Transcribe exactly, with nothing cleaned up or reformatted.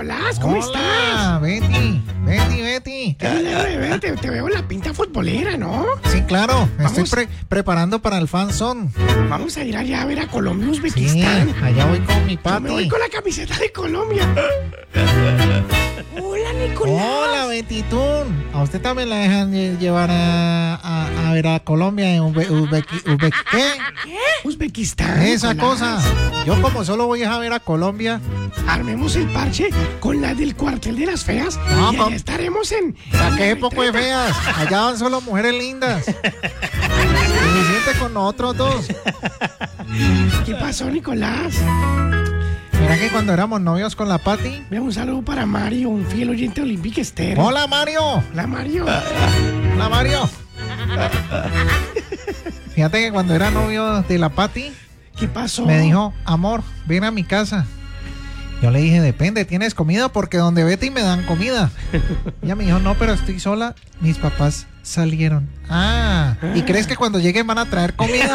Nicolás, ¿cómo Hola, estás? Betty, Betty, Betty. Te, te, te veo la pinta futbolera, ¿no? Sí, claro, me Vamos. estoy pre- preparando para el fanzone. Vamos a ir allá a ver a Colombia, Sí, Uzbekistán. allá voy con mi Yo papi. me voy con la camiseta de Colombia. Hola, Nicolás. Hola, Betitún. A usted también la dejan lle- llevar a, a, a ver a Colombia en Uzbe, Uzbeki- Uzbe- ¿qué? ¿Qué? Uzbekistán. Esa Nicolás. cosa. Yo como solo voy a ver a Colombia. Armemos el parche con la del cuartel de las feas. No, y pa- allá estaremos en. ¿Para qué en poco de retreta. feas? Allá van solo mujeres lindas. Suficiente con nosotros dos. ¿Qué pasó, Nicolás? Mira que cuando éramos novios con la Pati. Vea, un saludo para Mario, un fiel oyente de Olympic Estéreo. Hola, Mario. Hola, Mario. Hola, Mario. Fíjate que cuando era novio de la Pati, ¿Qué pasó? me dijo, amor, ven a mi casa. Yo le dije, depende, ¿tienes comida? Porque donde Betty me dan comida. Ella me dijo, no, pero estoy sola. Mis papás salieron. Ah, ¿y crees que cuando lleguen van a traer comida?